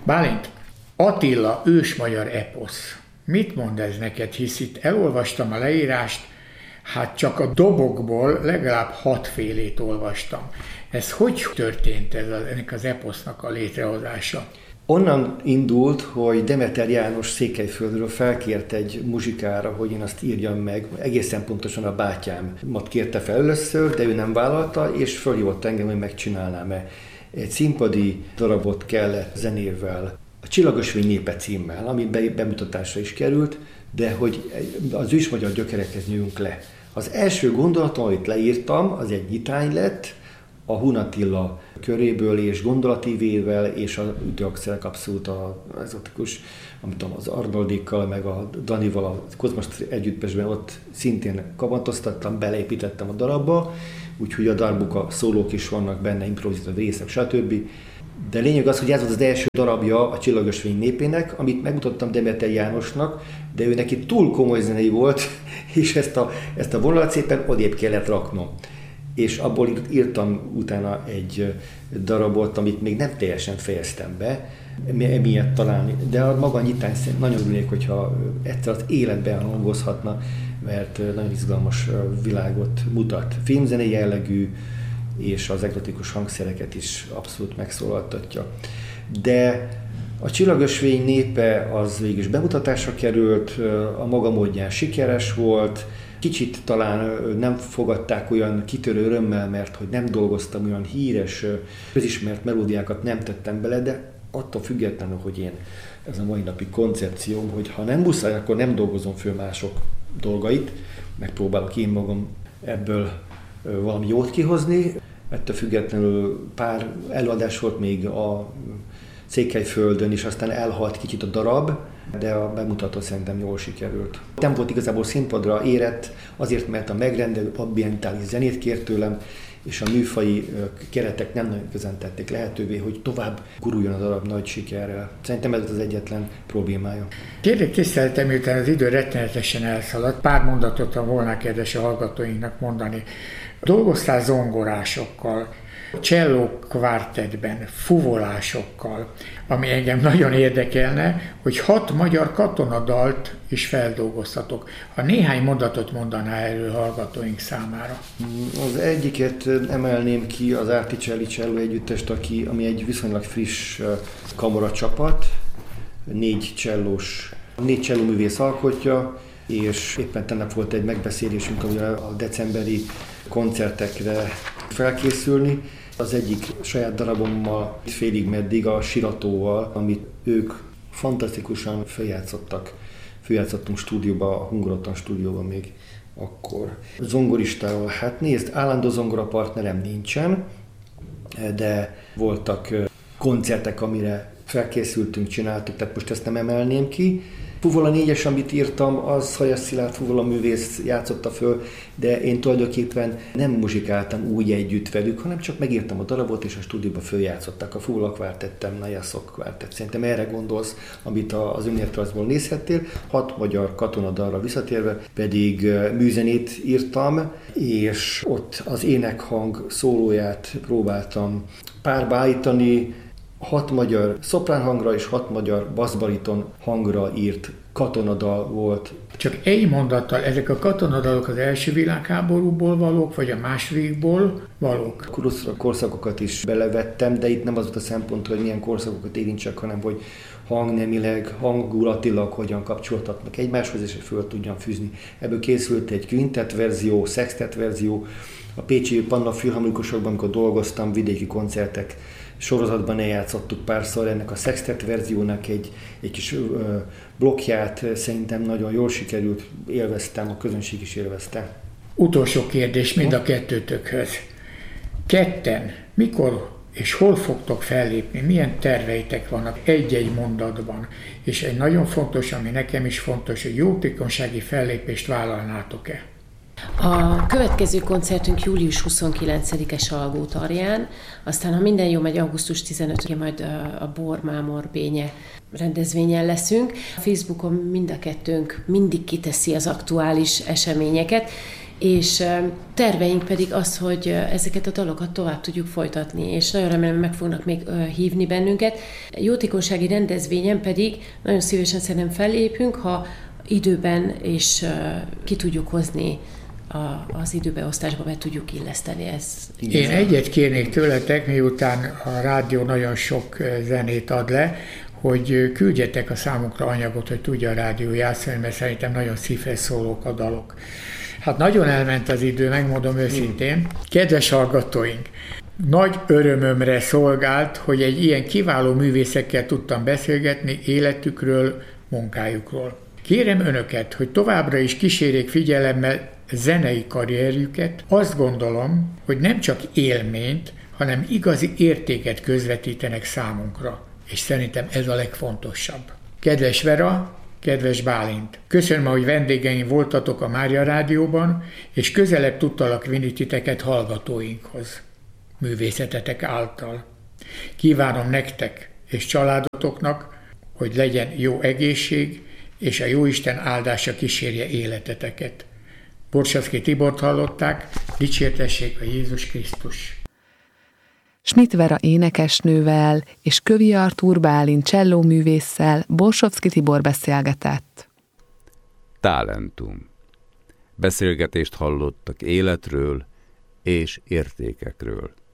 Bálint, Attila ősmagyar eposz. Mit mond ez neked, hisz itt elolvastam a leírást, hát csak a dobokból legalább 6 félét olvastam. Ez hogy történt ennek az eposznak a létrehozása? Onnan indult, hogy Demeter János Székelyföldről felkért egy muzsikára, hogy én azt írjam meg. Egészen pontosan a bátyámat kérte fel először, de ő nem vállalta, és fölhívott engem, hogy megcsinálnám-e. Egy színpadi darabot kellett zenével, a Csillagosvény népe címmel, ami bemutatásra is került, de hogy az ősmagyar gyökerekhez nyúljunk le. Az első gondolatom, amit leírtam, az egy nyitány lett, a Hun Attila köréből és gondolatívével, és a ütőaxelek abszolút az exotikus, amit az Arnoldékkal, meg a Danival a Kozmos együttesben ott szintén kabantoztattam, beleépítettem a darabba, úgyhogy a darbuka szólók is vannak benne, improvizatív részek, stb. De lényeg az, hogy ez az első darabja a Csillagosvény népének, amit megmutattam Demeter Jánosnak, de ő neki túl komoly zenei volt, és ezt a vonalat szépen odébb kellett raknom. És abból írtam utána egy darabot, amit még nem teljesen fejeztem be, emiatt talán, de a maga nyitány szerint nagyon örülnék, hogyha egyszer az életben hangozhatna, mert nagyon izgalmas világot mutat. Filmzenei jellegű, és az egzotikus hangszereket is abszolút megszólaltatja. De a Csillagosvény népe az végig is bemutatásra került, a maga módján sikeres volt, kicsit talán nem fogadták olyan kitörő örömmel, mert hogy nem dolgoztam olyan híres, közismert melódiákat nem tettem bele, de attól függetlenül, hogy én ez a mai napi koncepcióm, hogy ha nem muszáj, akkor nem dolgozom föl mások dolgait, megpróbálok én magam ebből valami jót kihozni. Ettől függetlenül pár előadás volt még a Székelyföldön, és aztán elhalt kicsit a darab, de a bemutató szerintem jól sikerült. Nem volt igazából színpadra érett, azért, mert a megrendelő ambientális zenét kért tőlem, és a műfai keretek nem nagyon igazán tették lehetővé, hogy tovább guruljon a darab nagy sikerrel. Szerintem ez az egyetlen problémája. Kérlek tiszteltem, miután az idő rettenetesen elszaladt, pár mondatot volna kedves a hallgatóinknak mondani. Dolgoztál zongorásokkal, cselló kvártetben, fuvolásokkal, ami engem nagyon érdekelne, hogy 6 magyar katonadalt is feldolgoztatok. Ha néhány mondatot mondaná erről hallgatóink számára. Az egyiket emelném ki, az Articelli Cello együttest, ami egy viszonylag friss kamaracsapat, 4 csellóművész alkotja, és éppen tegnap volt egy megbeszélésünk, ami a decemberi koncertekre felkészülni. Az egyik saját darabommal félig meddig a Siratóval, amit ők fantasztikusan feljátszottunk stúdióba, a Hungaroton stúdióban még akkor. Zongoristával, hát nézd, állandó zongorapartnerem nincsen, de voltak koncertek, amire felkészültünk, csináltuk, tehát most ezt nem emelném ki. Fuvola 4-es, amit írtam, az Hajas Szilárd fuvola művész játszotta föl, de én tulajdonképpen nem muzsikáltam úgy együtt velük, hanem csak megírtam a darabot, és a stúdióba följátszották. A fuvola kvártettem, Najaszok kvártett. Szerintem erre gondolsz, amit az önéletrajzból nézhettél. 6 magyar katonadalra visszatérve pedig műzenét írtam, és ott az énekhang szólóját próbáltam párba állítani, 6 magyar szopránhangra és 6 magyar basszbariton hangra írt katonadal volt. Csak egy mondattal, ezek a katonadalok az első világháborúból valók, vagy a másodikból valók? Kuruszra korszakokat is belevettem, de itt nem az volt a szempont, hogy milyen korszakokat érintsek, hanem hogy hangnemileg, hangulatilag hogyan kapcsoltatnak egymáshoz, és föl tudjam fűzni. Ebből készült egy quintet verzió, sextet verzió. A pécsi Panna Filharmonikusokban, amikor dolgoztam, vidéki koncertek sorozatban eljátszottuk párszor ennek a sextet verziónak egy kis blokkját, szerintem nagyon jól sikerült, élveztem, a közönség is élvezte. Utolsó kérdés mind a kettőtökhöz. Ketten, mikor és hol fogtok fellépni, milyen terveitek vannak egy-egy mondatban, és egy nagyon fontos, ami nekem is fontos, hogy jótékonysági fellépést vállalnátok-e? A következő koncertünk július 29-e Salgótarján, aztán ha minden jó megy, augusztus 15-én majd a Bor Mámor Bénye rendezvényen leszünk. A Facebookon mind a kettőnk mindig kiteszi az aktuális eseményeket, és terveink pedig az, hogy ezeket a dalokat tovább tudjuk folytatni, és nagyon remélem, meg fognak még hívni bennünket. Jótékonysági rendezvényen pedig nagyon szívesen szerintem fellépünk, ha időben és ki tudjuk hozni az időbeosztásba be tudjuk illeszteni ezt. Én egyet kérnék tőletek, miután a rádió nagyon sok zenét ad le, hogy küldjetek a számukra anyagot, hogy tudja a rádió játszani, mert szerintem nagyon szívhez szólók a dalok. Hát nagyon elment az idő, megmondom őszintén. Kedves hallgatóink, nagy örömömre szolgált, hogy egy ilyen kiváló művészekkel tudtam beszélgetni életükről, munkájukról. Kérem önöket, hogy továbbra is kísérjék figyelemmel zenei karrierjüket. Azt gondolom, hogy nem csak élményt, hanem igazi értéket közvetítenek számunkra. És szerintem ez a legfontosabb. Kedves Vera, kedves Bálint, köszönöm, hogy vendégeim voltatok a Mária Rádióban, és közelebb tudtalak vinni titeket hallgatóinkhoz, művészetetek által. Kívánom nektek és családotoknak, hogy legyen jó egészség, és a Jóisten áldása kísérje életeteket. Borsovszky Tibort hallották, dicsértessék a Jézus Krisztus! Schmidt Vera énekesnővel és Kövi Artúr Bálint csellóművésszel Borsovszky Tibor beszélgetett. Talentum. Beszélgetést hallottak életről és értékekről.